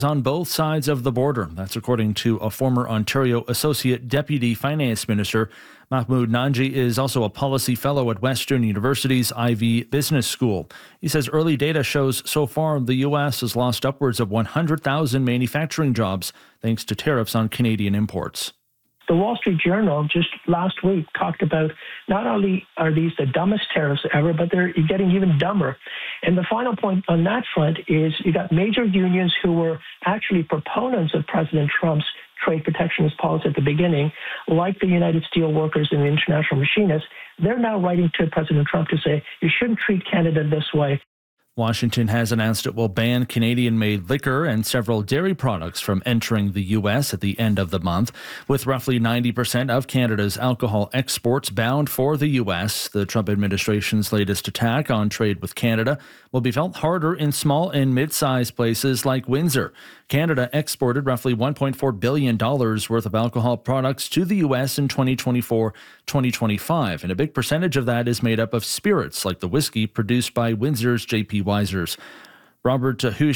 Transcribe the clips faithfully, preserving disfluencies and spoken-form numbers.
on both sides of the border. That's according to a former Ontario Associate Deputy Finance Minister. Mahmoud Nanji is also a policy fellow at Western University's Ivey Business School. He says early data shows so far the U S has lost upwards of one hundred thousand manufacturing jobs thanks to tariffs on Canadian imports. The Wall Street Journal just last week talked about not only are these the dumbest tariffs ever, but they're getting even dumber. And the final point on that front is you got major unions who were actually proponents of President Trump's trade protectionist policy at the beginning, like the United Steelworkers and the International Machinists. They're now writing to President Trump to say, you shouldn't treat Canada this way. Washington has announced it will ban Canadian-made liquor and several dairy products from entering the U S at the end of the month. With roughly ninety percent of Canada's alcohol exports bound for the U S, the Trump administration's latest attack on trade with Canada will be felt harder in small and mid-sized places like Windsor. Canada exported roughly one point four billion dollars worth of alcohol products to the U S in twenty twenty-four twenty twenty-five, and a big percentage of that is made up of spirits like the whiskey produced by Windsor's J P Weisers. Robert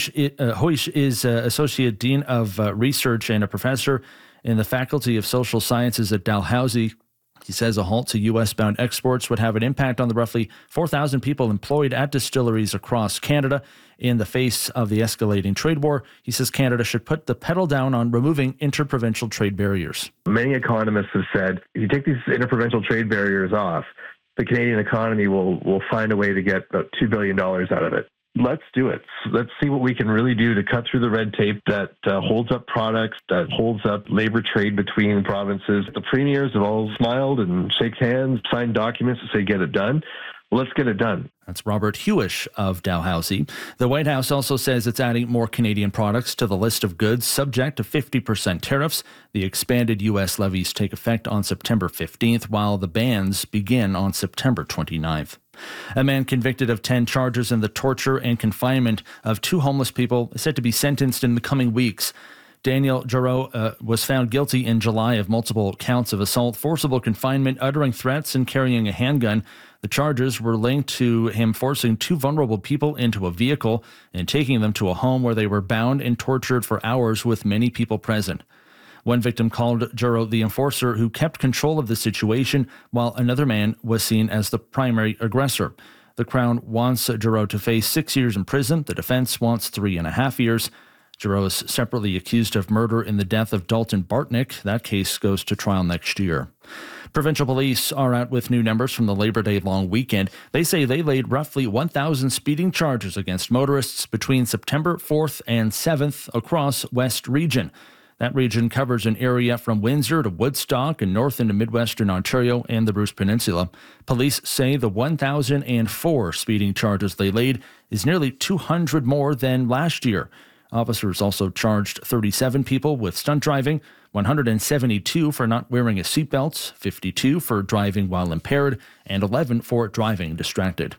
Hoysh is uh, Associate Dean of uh, Research and a professor in the Faculty of Social Sciences at Dalhousie. He says a halt to U S-bound exports would have an impact on the roughly four thousand people employed at distilleries across Canada. In the face of the escalating trade war, he says Canada should put the pedal down on removing interprovincial trade barriers. Many economists have said if you take these interprovincial trade barriers off, the Canadian economy will, will find a way to get about two billion dollars out of it. Let's do it. Let's see what we can really do to cut through the red tape that uh, holds up products, that holds up labor trade between provinces. The premiers have all smiled and shakes hands, signed documents to say get it done. Let's get it done. That's Robert Hewish of Dalhousie. The White House also says it's adding more Canadian products to the list of goods subject to fifty percent tariffs. The expanded U S levies take effect on September fifteenth, while the bans begin on September twenty-ninth. A man convicted of ten charges in the torture and confinement of two homeless people is set to be sentenced in the coming weeks. Daniel Giroux uh, was found guilty in July of multiple counts of assault, forcible confinement, uttering threats, and carrying a handgun. The charges were linked to him forcing two vulnerable people into a vehicle and taking them to a home where they were bound and tortured for hours with many people present. One victim called Giroux the enforcer who kept control of the situation, while another man was seen as the primary aggressor. The Crown wants Giroux to face six years in prison. The defense wants three and a half years. Giroux is separately accused of murder in the death of Dalton Bartnick. That case goes to trial next year. Provincial police are out with new numbers from the Labor Day long weekend. They say they laid roughly one thousand speeding charges against motorists between September fourth and seventh across West Region. That region covers an area from Windsor to Woodstock and north into Midwestern Ontario and the Bruce Peninsula. Police say the one thousand four speeding charges they laid is nearly two hundred more than last year. Officers also charged thirty-seven people with stunt driving, one hundred seventy-two for not wearing a seatbelt, fifty-two for driving while impaired, and eleven for driving distracted.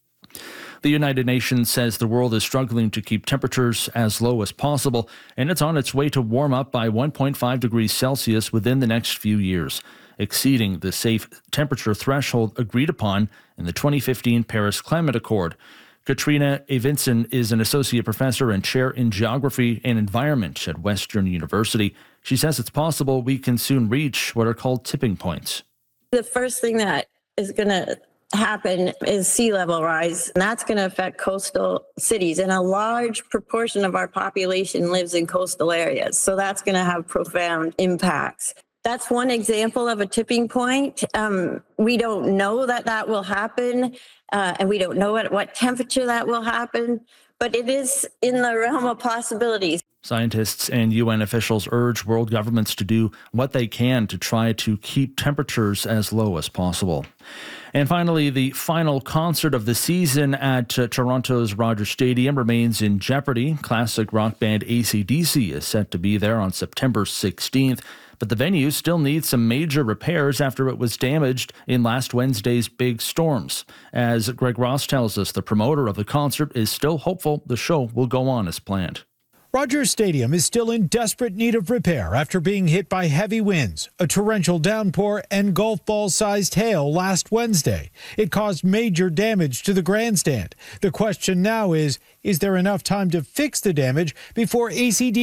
The United Nations says the world is struggling to keep temperatures as low as possible, and it's on its way to warm up by one point five degrees Celsius within the next few years, exceeding the safe temperature threshold agreed upon in the twenty fifteen Paris Climate Accord. Katrina Evinson is an associate professor and chair in geography and environment at Western University. She says it's possible we can soon reach what are called tipping points. The first thing that is going to happen is sea level rise, and that's going to affect coastal cities. And a large proportion of our population lives in coastal areas, so that's going to have profound impacts. That's one example of a tipping point. Um, we don't know that that will happen, uh, and we don't know at what temperature that will happen, but it is in the realm of possibilities. Scientists and U N officials urge world governments to do what they can to try to keep temperatures as low as possible. And finally, the final concert of the season at uh, Toronto's Rogers Stadium remains in jeopardy. Classic rock band A C D C is set to be there on September sixteenth, but the venue still needs some major repairs after it was damaged in last Wednesday's big storms. As Greg Ross tells us, the promoter of the concert is still hopeful the show will go on as planned. Rogers Stadium is still in desperate need of repair after being hit by heavy winds, a torrential downpour, and golf ball-sized hail last Wednesday. It caused major damage to the grandstand. The question now is, is there enough time to fix the damage before A C D